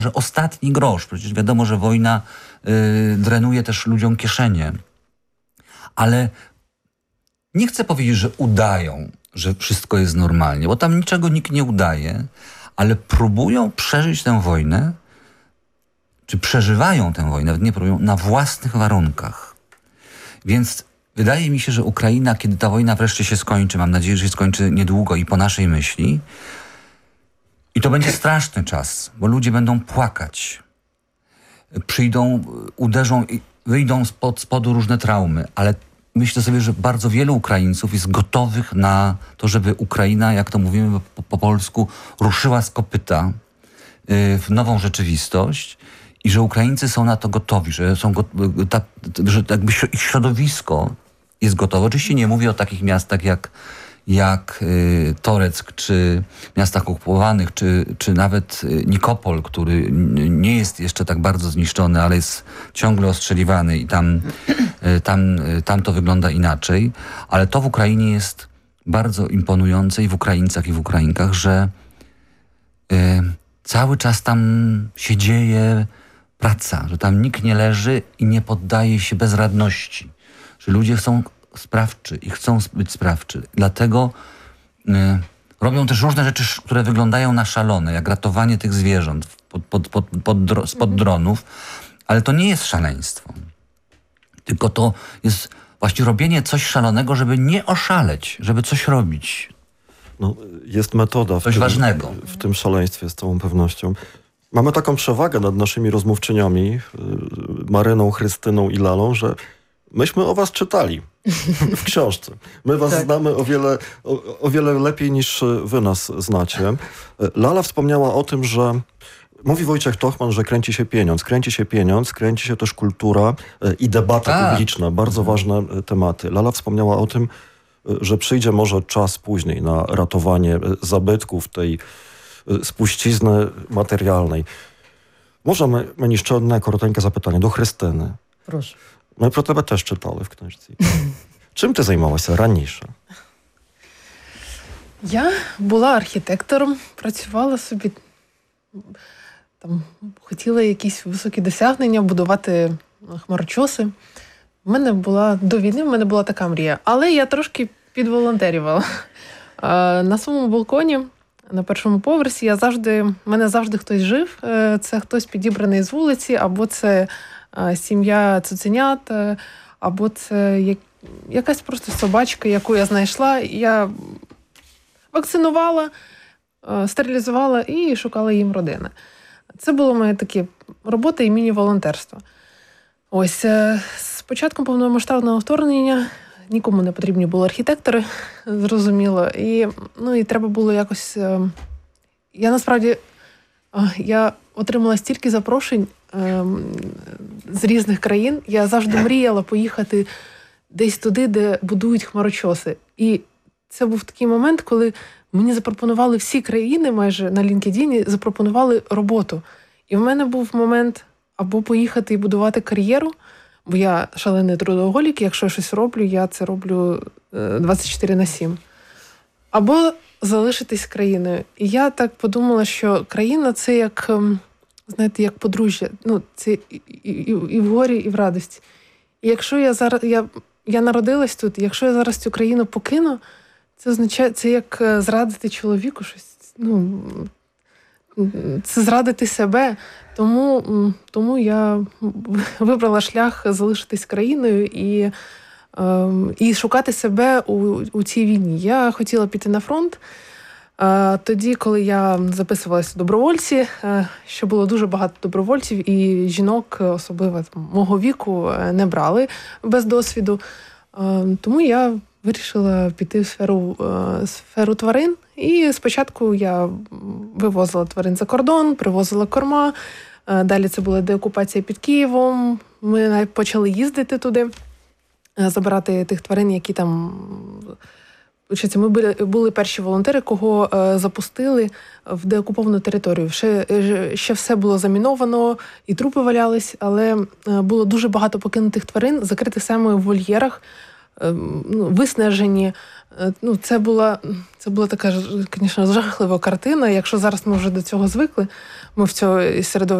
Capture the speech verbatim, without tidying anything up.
że ostatni grosz. Przecież wiadomo, że wojna y, drenuje też ludziom kieszenie. Ale nie chcę powiedzieć, że udają, że wszystko jest normalnie, bo tam niczego nikt nie udaje, ale próbują przeżyć tę wojnę, czy przeżywają tę wojnę, nawet nie próbują, na własnych warunkach. Więc wydaje mi się, że Ukraina, kiedy ta wojna wreszcie się skończy, mam nadzieję, że się skończy niedługo i po naszej myśli, i to będzie straszny czas, bo ludzie będą płakać. Przyjdą, uderzą, wyjdą spod spodu różne traumy, ale myślę sobie, że bardzo wielu Ukraińców jest gotowych na to, żeby Ukraina, jak to mówimy po, po polsku, ruszyła z kopyta y, w nową rzeczywistość i że Ukraińcy są na to gotowi, że, są go, ta, że jakby ich środowisko jest gotowe. Oczywiście nie mówię o takich miastach jak jak y, Toreck, czy miastach okupowanych, czy, czy nawet y, Nikopol, który nie jest jeszcze tak bardzo zniszczony, ale jest ciągle ostrzeliwany i tam, y, tam, y, tam to wygląda inaczej. Ale to w Ukrainie jest bardzo imponujące i w Ukraińcach, i w Ukrainkach, że y, cały czas tam się dzieje praca, że tam nikt nie leży i nie poddaje się bezradności, że ludzie są sprawczy i chcą być sprawczy. Dlatego y, robią też różne rzeczy, które wyglądają na szalone, jak ratowanie tych zwierząt pod, pod, pod, pod dro, spod dronów, ale to nie jest szaleństwo. Tylko to jest właśnie robienie coś szalonego, żeby nie oszaleć, żeby coś robić. No, jest metoda w coś tym, ważnego. w tym szaleństwie, z całą pewnością. Mamy taką przewagę nad naszymi rozmówczyniami, Maryną, Chrystyną i Lalą, że myśmy o was czytali w książce. My was tak. znamy o wiele, o, o wiele lepiej niż wy nas znacie. Lala wspomniała o tym, że mówi Wojciech Tochman, że kręci się pieniądz. Kręci się pieniądz, kręci się też kultura i debata tak. publiczna. Bardzo ważne tematy. Lala wspomniała o tym, że przyjdzie może czas później na ratowanie zabytków tej spuścizny materialnej. Może mені ще одне коротеньке запитання до Христини. Прошу. Ми про тебе теж читали в книжці. Чим ти займалася раніше? Я була архітектором, працювала собі, там, хотіла якісь високі досягнення, будувати хмарочоси. В мене була, до війни в мене була така мрія. Але я трошки підволонтерювала. На своєму балконі, на першому поверсі, я завжди, в мене завжди хтось жив. Це хтось підібраний з вулиці, або це сім'я цуценят, або це як, якась просто собачка, яку я знайшла. Я вакцинувала, стерилізувала і шукала їм родини. Це було моє таке робота і міні-волонтерство. Ось, з початком повномасштабного вторгнення нікому не потрібні були архітектори, зрозуміло. І, ну, і треба було якось... Я, насправді, я отримала стільки запрошень з різних країн. Я завжди мріяла поїхати десь туди, де будують хмарочоси. І це був такий момент, коли мені запропонували всі країни, майже на LinkedIn, запропонували роботу. І в мене був момент або поїхати і будувати кар'єру, бо я шалений трудоголік, якщо я щось роблю, я це роблю двадцять чотири на сім. Або залишитись країною. І я так подумала, що країна – це як, знаєте, як подружжя. Ну, це і, і, і в горі, і в радості. І якщо я зараз, я, я народилась тут, якщо я зараз цю країну покину, це означає, це як зрадити чоловіку щось, ну, це зрадити себе. Тому, тому я вибрала шлях залишитись країною і, і шукати себе у, у цій війні. Я хотіла піти на фронт. Тоді, коли я записувалася в добровольці, що було дуже багато добровольців, і жінок, особливо там, мого віку, не брали без досвіду. Тому я вирішила піти в сферу, сферу тварин. І спочатку я вивозила тварин за кордон, привозила корма. Далі це була деокупація під Києвом. Ми почали їздити туди, забирати тих тварин, які там... Ми були, були перші волонтери, кого запустили в деокуповану територію. Ще, ще все було заміновано, і трупи валялись, але було дуже багато покинутих тварин, закритих саме в вольєрах, виснажені. Ну, це була, це була така, звісно, жахлива картина. Якщо зараз ми вже до цього звикли, ми в цьому середовищі